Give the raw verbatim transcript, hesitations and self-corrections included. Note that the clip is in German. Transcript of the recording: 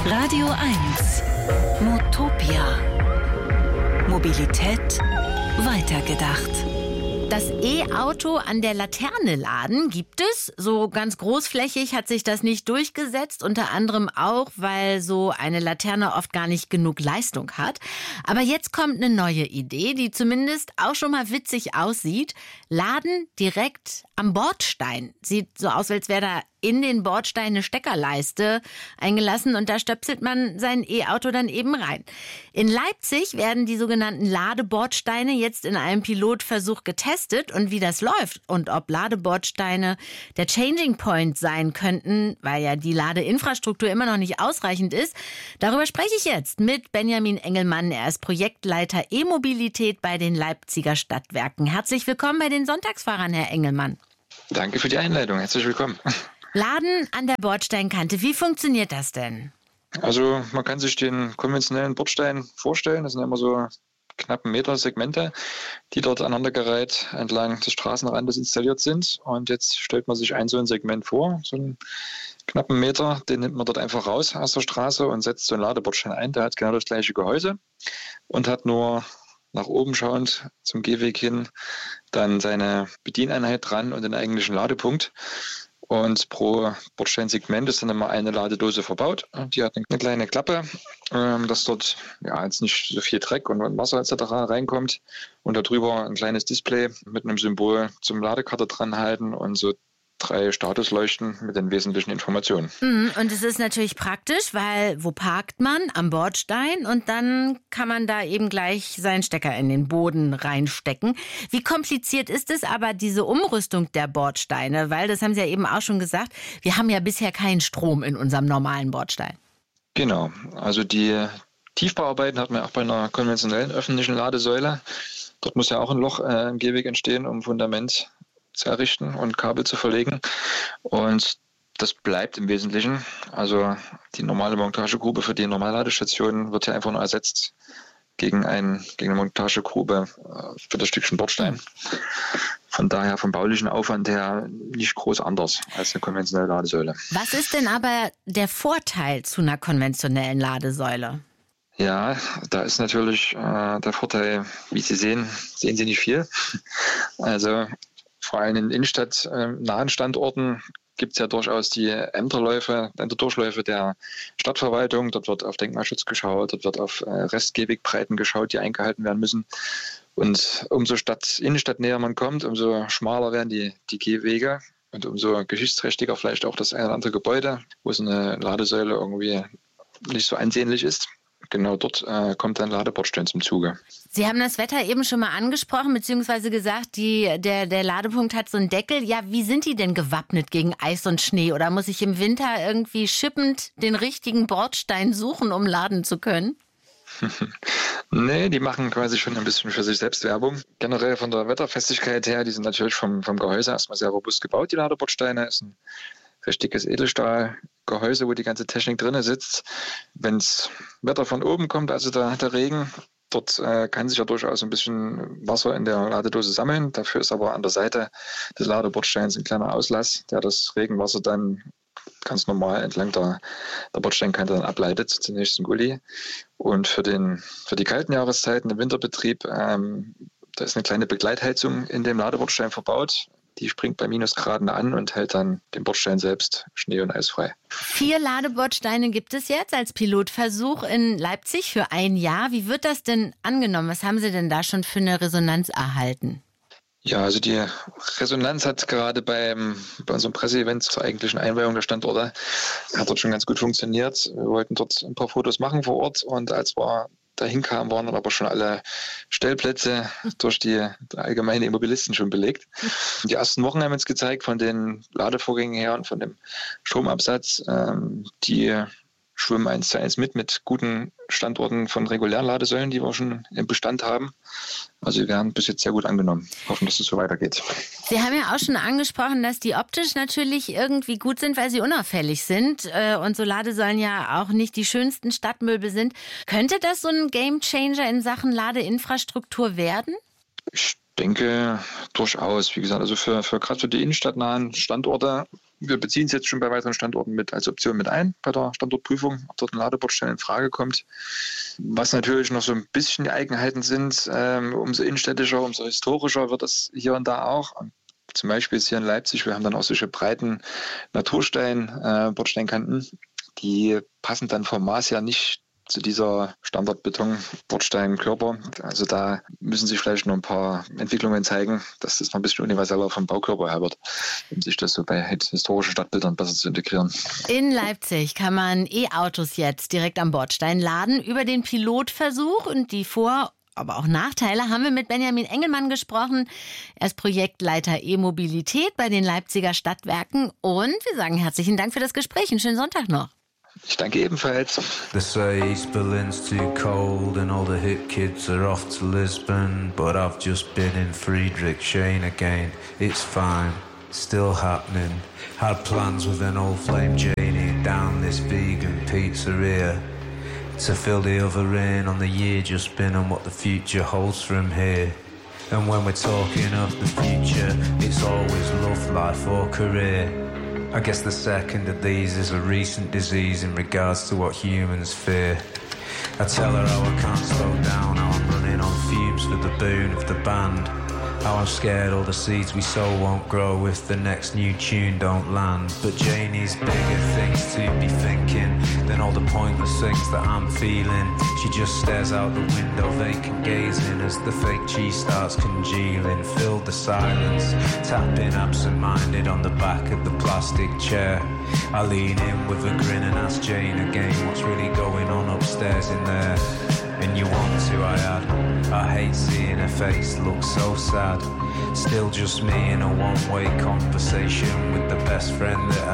Radio eins Motopia. Mobilität weitergedacht. Das E-Auto an der Laterne laden gibt es. So ganz großflächig hat sich das nicht durchgesetzt. Unter anderem auch, weil so eine Laterne oft gar nicht genug Leistung hat. Aber jetzt kommt eine neue Idee, die zumindest auch schon mal witzig aussieht. Laden direkt am Bordstein. Sieht so aus, als wäre da in den Bordstein eine Steckerleiste eingelassen und da stöpselt man sein E-Auto dann eben rein. In Leipzig werden die sogenannten Ladebordsteine jetzt in einem Pilotversuch getestet und wie das läuft und ob Ladebordsteine der Changing Point sein könnten, weil ja die Ladeinfrastruktur immer noch nicht ausreichend ist. Darüber spreche ich jetzt mit Benjamin Engelmann. Er ist Projektleiter E-Mobilität bei den Leipziger Stadtwerken. Herzlich willkommen bei den Sonntagsfahrern, Herr Engelmann. Danke für die Einleitung. Herzlich willkommen. Laden an der Bordsteinkante, wie funktioniert das denn? Also man kann sich den konventionellen Bordstein vorstellen. Das sind immer so knapp einen Meter Segmente, die dort aneinandergereiht entlang des Straßenrandes installiert sind. Und jetzt stellt man sich ein so ein Segment vor, so einen knappen Meter, den nimmt man dort einfach raus aus der Straße und setzt so einen Ladebordstein ein. Der hat genau das gleiche Gehäuse und hat nur nach oben schauend zum Gehweg hin dann seine Bedieneinheit dran und den eigentlichen Ladepunkt. Und pro Bordsteinsegment ist dann immer eine Ladedose verbaut. Die hat eine kleine Klappe, dass dort ja jetzt nicht so viel Dreck und Wasser et cetera reinkommt. Und darüber ein kleines Display mit einem Symbol zum Ladekarte dran halten und so drei Statusleuchten mit den wesentlichen Informationen. Und es ist natürlich praktisch, weil wo parkt man? Am Bordstein und dann kann man da eben gleich seinen Stecker in den Boden reinstecken. Wie kompliziert ist es aber, diese Umrüstung der Bordsteine? Weil, das haben Sie ja eben auch schon gesagt, wir haben ja bisher keinen Strom in unserem normalen Bordstein. Genau, also die Tiefbauarbeiten hat man auch bei einer konventionellen öffentlichen Ladesäule. Dort muss ja auch ein Loch äh, im Gehweg entstehen, um Fundament zu errichten und Kabel zu verlegen. Und das bleibt im Wesentlichen. Also die normale Montagegrube für die Normalladestation wird ja einfach nur ersetzt gegen, ein, gegen eine Montagegrube für das Stückchen Bordstein. Von daher vom baulichen Aufwand her nicht groß anders als eine konventionelle Ladesäule. Was ist denn aber der Vorteil zu einer konventionellen Ladesäule? Ja, da ist natürlich äh, der Vorteil, wie Sie sehen, sehen Sie nicht viel. Also vor allem in innenstadtnahen Standorten gibt es ja durchaus die Ämterläufe, Ämterdurchläufe der Stadtverwaltung. Dort wird auf Denkmalschutz geschaut, dort wird auf Restgehwegbreiten geschaut, die eingehalten werden müssen. Und umso Stadt, innenstadtnäher man kommt, umso schmaler werden die, die Gehwege und umso geschichtsträchtiger vielleicht auch das eine oder andere Gebäude, wo so eine Ladesäule irgendwie nicht so ansehnlich ist. Genau dort äh, kommt dann Ladebordstein zum Zuge. Sie haben das Wetter eben schon mal angesprochen, beziehungsweise gesagt, die, der, der Ladepunkt hat so einen Deckel. Ja, wie sind die denn gewappnet gegen Eis und Schnee? Oder muss ich im Winter irgendwie schippend den richtigen Bordstein suchen, um laden zu können? Nee, die machen quasi schon ein bisschen für sich selbst Werbung. Generell von der Wetterfestigkeit her, die sind natürlich vom, vom Gehäuse erstmal sehr robust gebaut, die Ladebordsteine. Ist ein richtiges Edelstahlgehäuse, wo die ganze Technik drin sitzt. Wenn das Wetter von oben kommt, also der, der Regen, dort äh, kann sich ja durchaus ein bisschen Wasser in der Ladedose sammeln. Dafür ist aber an der Seite des Ladebordsteins ein kleiner Auslass, der das Regenwasser dann ganz normal entlang der, der Bordsteinkante dann ableitet zum nächsten Gully. Und für, den, für die kalten Jahreszeiten im Winterbetrieb, ähm, da ist eine kleine Begleitheizung in dem Ladebordstein verbaut. Die springt bei Minusgraden an und hält dann den Bordstein selbst schnee- und eisfrei. Vier Ladebordsteine gibt es jetzt als Pilotversuch in Leipzig für ein Jahr. Wie wird das denn angenommen? Was haben Sie denn da schon für eine Resonanz erhalten? Ja, also die Resonanz hat gerade beim, bei unserem Presseevent zur eigentlichen Einweihung der Standorte hat dort schon ganz gut funktioniert. Wir wollten dort ein paar Fotos machen vor Ort und als wir dahin kamen, waren dann aber schon alle Stellplätze durch die allgemeine Immobilisten schon belegt. Die ersten Wochen haben uns gezeigt von den Ladevorgängen her und von dem Stromabsatz, ähm, die schwimmen eins zu eins mit, mit guten Standorten von regulären Ladesäulen, die wir schon im Bestand haben. Also wir werden bis jetzt sehr gut angenommen. Hoffen, dass es so weitergeht. Sie haben ja auch schon angesprochen, dass die optisch natürlich irgendwie gut sind, weil sie unauffällig sind und so Ladesäulen ja auch nicht die schönsten Stadtmöbel sind. Könnte das so ein Gamechanger in Sachen Ladeinfrastruktur werden? Ich denke durchaus. Wie gesagt, also für, für gerade für die innenstadtnahen Standorte, wir beziehen es jetzt schon bei weiteren Standorten mit als Option mit ein, bei der Standortprüfung, ob dort ein Ladebordstein in Frage kommt. Was natürlich noch so ein bisschen die Eigenheiten sind, ähm, umso innenstädtischer, umso historischer wird das hier und da auch. Zum Beispiel ist hier in Leipzig, wir haben dann auch solche breiten Naturstein-Bordsteinkanten, äh, die passen dann vom Maß her nicht zu dieser Standardbeton-Bordsteinkörper. Also da müssen sich vielleicht noch ein paar Entwicklungen zeigen, dass das noch ein bisschen universeller vom Baukörper her wird, um sich das so bei historischen Stadtbildern besser zu integrieren. In Leipzig kann man E-Autos jetzt direkt am Bordstein laden. Über den Pilotversuch und die Vor- aber auch Nachteile haben wir mit Benjamin Engelmann gesprochen. Er ist Projektleiter E-Mobilität bei den Leipziger Stadtwerken. Und wir sagen herzlichen Dank für das Gespräch. Einen schönen Sonntag noch. Ich danke ebenfalls. They say East Berlin's too cold and all the hip kids are off to Lisbon. But I've just been in Friedrichshain again. It's fine, still happening. Had plans with an old flame Janie down this vegan pizzeria to fill the other in on the year just been and what the future holds from here. And when we're talking of the future, it's always love, life or career. I guess the second of these is a recent disease in regards to what humans fear. I tell her how I can't slow down, how I'm running on fumes for the boon of the band. How I'm scared all the seeds we sow won't grow if the next new tune don't land. But Janie's bigger things to be thinking than all the pointless things that I'm feeling. She just stares out the window, vacant gazing as the fake cheese starts congealing. Filled the silence, tapping absent-minded on the back of the plastic chair. I lean in with a grin and ask Jane again what's really going on upstairs in there. And you want to, I add. I hate seeing her face look so sad. Still just me in a one-way conversation with the best friend that I